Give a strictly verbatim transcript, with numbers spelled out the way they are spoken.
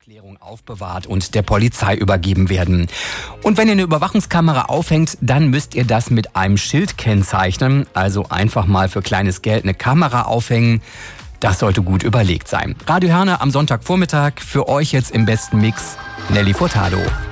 Aufklärung aufbewahrt und der Polizei übergeben werden. Und wenn ihr eine Überwachungskamera aufhängt, dann müsst ihr das mit einem Schild kennzeichnen. Also einfach mal für kleines Geld eine Kamera aufhängen. Das sollte gut überlegt sein. Radio Herne am Sonntagvormittag. Für euch jetzt im besten Mix Nelly Furtado.